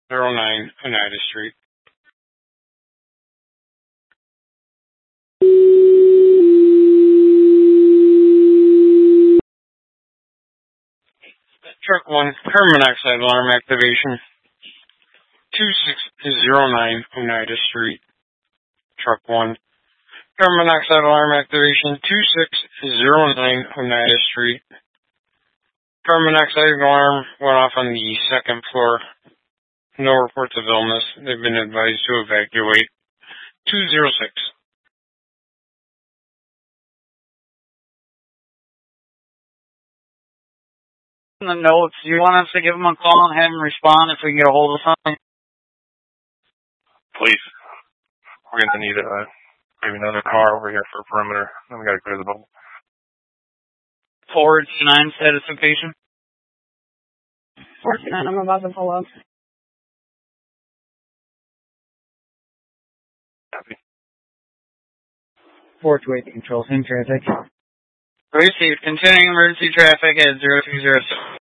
09 Oneida Street. Truck 1, carbon monoxide alarm activation. 2609 Oneida Street. Truck 1. Carbon monoxide alarm activation. 2609 Oneida Street. Carbon monoxide alarm went off on the second floor. No reports of illness. They've been advised to evacuate. 206. In the notes, do you want us to give him a call and have him respond if we can get a hold of something? Please. We're going to need maybe another car over here for a perimeter. Then we got to clear the bubble. Forward 9 status location. 49, I'm about to pull up. Copy. 428 control, same traffic. Received. Continuing emergency traffic at 0206.